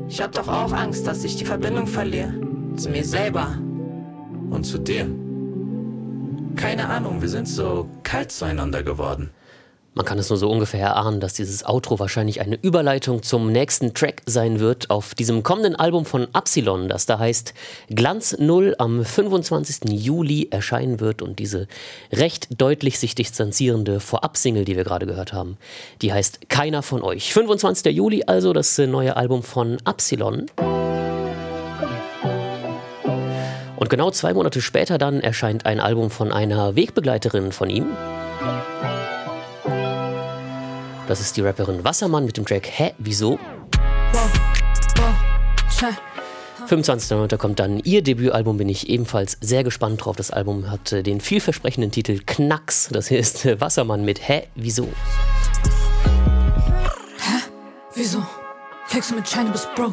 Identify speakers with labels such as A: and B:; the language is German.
A: Ich hab doch auch Angst, dass ich die Verbindung verliere. Zu mir selber.
B: Und zu dir. Keine Ahnung, wir sind so kalt zueinander geworden.
C: Man kann es nur so ungefähr erahnen, dass dieses Outro wahrscheinlich eine Überleitung zum nächsten Track sein wird auf diesem kommenden Album von Absilon, das da heißt Glanz Null, am 25. Juli erscheinen wird, und diese recht deutlich sich distanzierende Vorab-Single, die wir gerade gehört haben, die heißt Keiner von euch. 25. Juli also das neue Album von Absilon. Und genau 2 Monate später dann erscheint ein Album von einer Wegbegleiterin von ihm. Das ist die Rapperin Wassermann mit dem Track Hä, wieso? 25.09. kommt dann ihr Debütalbum, bin ich ebenfalls sehr gespannt drauf. Das Album hat den vielversprechenden Titel Knacks. Das hier ist Wassermann mit Hä, wieso?
D: Hä? Wieso? Flex du mit Scheine, bist broke.